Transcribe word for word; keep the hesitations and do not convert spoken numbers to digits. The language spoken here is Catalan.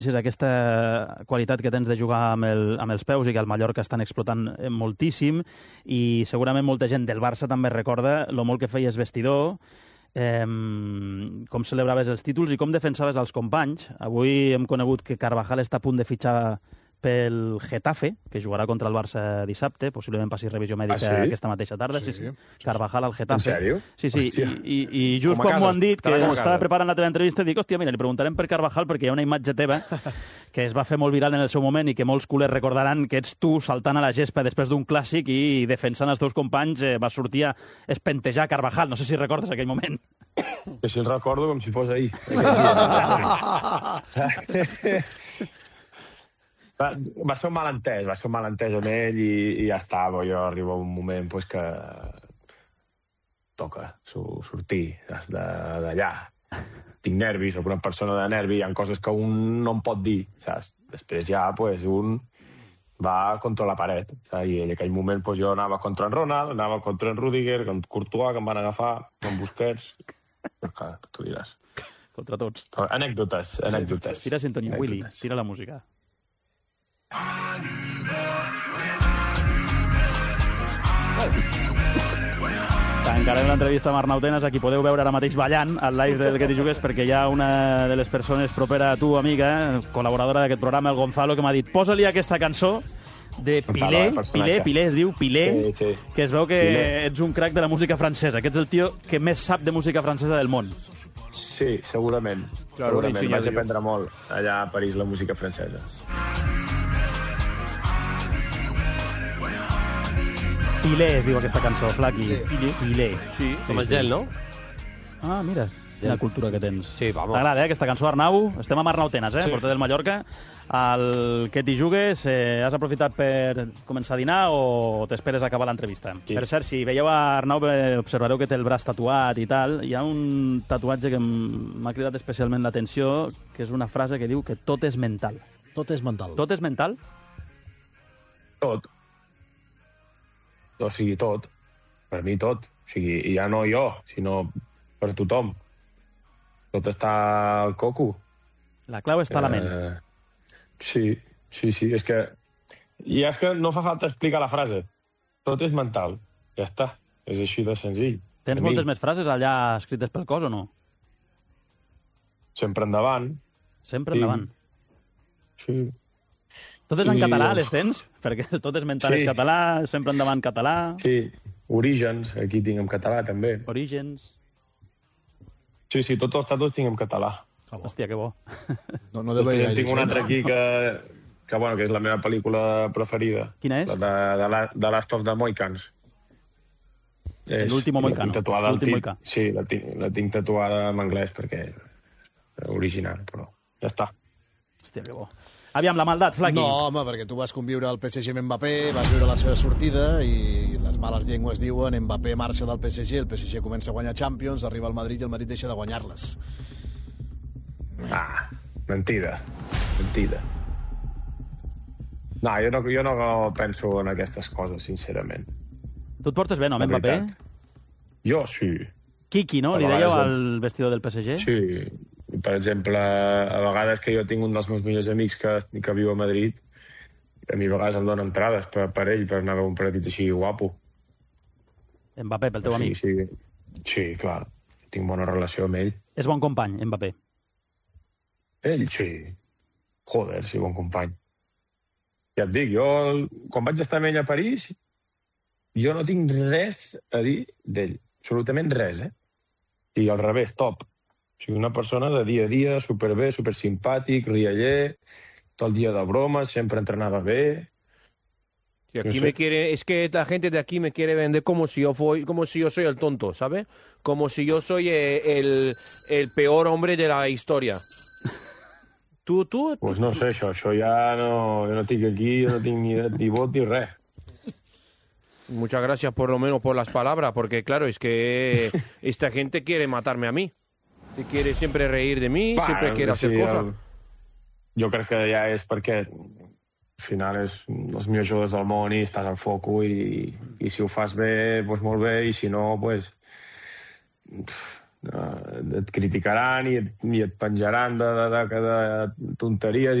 és aquesta qualitat que tens de jugar amb, el, amb els peus i que al Mallorca estan explotant moltíssim, i segurament molta gent del Barça també recorda lo molt que feies vestidor, eh, com celebraves els títols i com defensaves els companys. Avui hem conegut que Carvajal està a punt de fitxar pel Getafe, que jugarà contra el Barça dissabte, possiblement passi revisió mèdica ah, sí? aquesta mateixa tarda. Sí, sí. Carvajal al Getafe. En sèrio? Sí, sí, i, i, i just quan m'ho han dit, que estava preparant la teva entrevista, dic, hòstia, mira, li preguntarem per Carvajal perquè hi ha una imatge teva que es va fer molt viral en el seu moment i que molts culers recordaran que ets tu saltant a la gespa després d'un clàssic i defensant els teus companys, eh, va sortir a espentejar Carvajal. No sé si recordes aquell moment. Que si el recordo com si fos ahir. Va, va ser un malentès, va ser un malentès amb ell i, i ja està. Jo arribo a un moment pues, que toca sortir d'allà. Tinc nervis, soc una persona de nervi, hi ha coses que un no em pot dir, saps? Després ja pues, un va contra la paret, saps? I en aquell moment pues, jo anava contra en Ronald, anava contra en Rudiger, contra Courtois, que em van agafar, amb Busquets. Però clar, tu diràs. Contra tots. Anècdotes, anècdotes. Tira sintonia, Willy, tira la música. Tancarem l'entrevista amb Arnau Tenas, a qui podeu veure ara mateix ballant al live del Que t'hi jugues, perquè hi ha una de les persones propera a tu, amiga, col·laboradora d'aquest programa, el Gonzalo, que m'ha dit posa-li aquesta cançó de Pilé, Pilé, Pilé, es diu Pilé, sí, sí. Que es veu que Pilé. Ets un crac de la música francesa, que ets el tio que més sap de música francesa del món. Sí, segurament. Claro, segurament. Vaig aprendre molt allà a París la música francesa. Pilé es diu aquesta cançó, Flaqui. Pilé. Pilé. Sí, com el gel, no? Ah, mira, quina cultura que tens. Sí, vamos. T'agrada, eh, aquesta cançó, Arnau? Estem amb Arnau Tenas, eh, sí. Porter del Mallorca. Al Que t'hi jugues, eh, has aprofitat per començar a dinar o t'esperes a acabar l'entrevista? Sí. Per cert, si veieu a Arnau, observareu que té el braç tatuat i tal. Hi ha un tatuatge que m'ha cridat especialment l'atenció, que és una frase que diu que tot és mental. Tot és mental. Tot és mental? Tot. O sigui, tot. Per mi, tot. O sigui, ja no jo, sinó per tothom. Tot està al coco. La clau està a la ment. Eh, sí, sí, sí. És que... I és que no fa falta explicar la frase. Tot és mental. Ja està. És així de senzill. Tens moltes més frases allà escrites pel cos o no? Sempre endavant. Sempre endavant. Sí. Totes en català les tens? Perquè tot és mental sí. És català, sempre endavant català... Sí, Orígens, aquí tinc en català també. Orígens... Sí, sí, tots els tatuats tinc en català. Hòstia, que bo. No, no deu tinc un altre aquí que, que, bueno, que és la meva pel·lícula preferida. Quina és? La de, de, la, de Last of the Mohicans. L'último Mohicano. L'últim Mohicà. Sí, la tinc, la tinc tatuada en anglès perquè és original, però ja està. Hòstia, que bo. Aviam, la maldat, Flaqui. No, home, perquè tu vas conviure al P S G amb Mbappé, vas veure la seva sortida i les males llengües diuen Mbappé marxa del P S G, el P S G comença a guanyar Champions, arriba al Madrid i el Madrid deixa de guanyar-les. Ah, mentida. Mentida. No, jo no, jo no penso en aquestes coses, sincerament. Tu et portes bé, no, amb Mbappé? Jo, sí. Kiki, no? Li dèieu al vestidor del P S G? Sí. Per exemple, a vegades que jo tinc un dels meus millors amics que, que viu a Madrid, a mi a vegades em donen entrades per, per ell, per anar a un partit així guapo. Mbappé, pel teu sí, amic? Sí, sí, clar. Tinc bona relació amb ell. És bon company, Mbappé? Ell, sí. Joder, sí, bon company. Ja et dic, jo, quan vaig estar amb ell a París, jo no tinc res a dir d'ell. Absolutament res, eh? I al revés, top. O sigui, una persona de dia a dia, superbé, supersimpàtic, rialler, tot el dia de bromas, siempre entrenaba bé. Y aquí no sé. me quiere, es que la gente de aquí me quiere vender como si yo fui, como si yo soy el tonto, ¿sabes? Como si yo soy el, el peor hombre de la historia. ¿Tú, tú? Pues no sé, això, això ja no... Jo no estic aquí, jo no tinc ni, ni vot ni res. Muchas gracias por lo menos por las palabras, porque claro, es que esta gente quiere matarme a mí. Y quiere siempre reír de mí, bueno, siempre quiere hacer sí, cosas. El... Jo crec que ja és perquè al final és els millors jugadors del món i estàs al foco i, i si ho fas bé, doncs molt bé, i si no, doncs... Uh, et criticaran i et, i et penjaran de, de, de, de tonteries